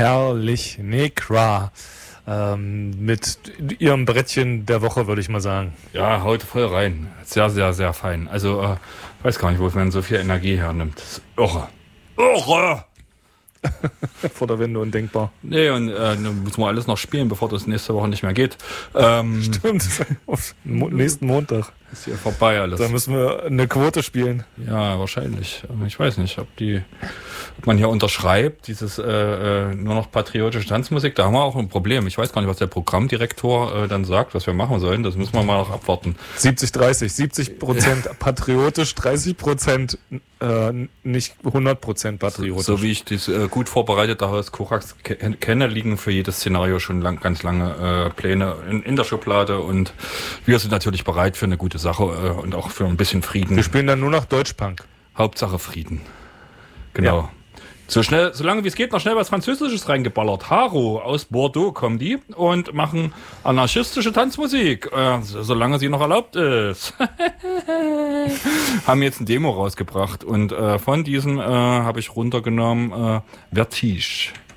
herrlich. Nekra. Mit ihrem Brettchen der Woche, würde ich mal sagen. Ja, haut voll rein. Sehr, sehr, sehr fein. Also, weiß gar nicht, wo man so viel Energie hernimmt. Das ist irre. Irre! Vor der Wende undenkbar. Nee, und dann muss man alles noch spielen, bevor das nächste Woche nicht mehr geht. Stimmt, nächsten Montag. Ist hier vorbei alles. Da müssen wir eine Quote spielen. Ja, wahrscheinlich. Ich weiß nicht, ob man hier unterschreibt, dieses nur noch patriotische Tanzmusik, da haben wir auch ein Problem. Ich weiß gar nicht, was der Programmdirektor dann sagt, was wir machen sollen. Das müssen wir mal noch abwarten. 70% patriotisch, 30% nicht 100% patriotisch. So wie ich das gut vorbereitete Haus Korax kenne, liegen für jedes Szenario schon ganz lange Pläne in der Schublade und wir sind natürlich bereit für eine gute Sache und auch für ein bisschen Frieden. Wir spielen dann nur noch Deutschpunk. Hauptsache Frieden. Genau. Ja. Solange wie es geht, noch schnell was Französisches reingeballert. Haro aus Bordeaux kommen die und machen anarchistische Tanzmusik, solange sie noch erlaubt ist. Haben jetzt ein Demo rausgebracht und von diesem habe ich runtergenommen Vertige.